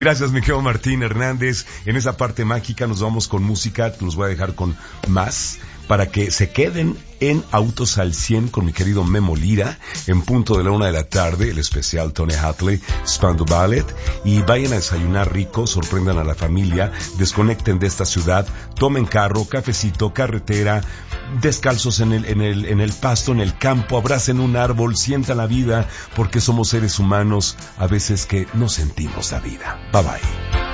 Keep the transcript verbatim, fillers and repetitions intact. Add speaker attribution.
Speaker 1: Gracias, Miquel Martín Hernández. En esa parte mágica nos vamos con música. Los voy a dejar con más para que se queden en Autos al cien con mi querido Memo Lira en punto de la una de la tarde, el especial Tony Hatley, Spandau Ballet, y vayan a desayunar rico, sorprendan a la familia, desconecten de esta ciudad, tomen carro, cafecito, carretera, descalzos en el, en el, en el pasto, en el campo, abracen un árbol, sientan la vida, porque somos seres humanos a veces que no sentimos la vida. Bye bye.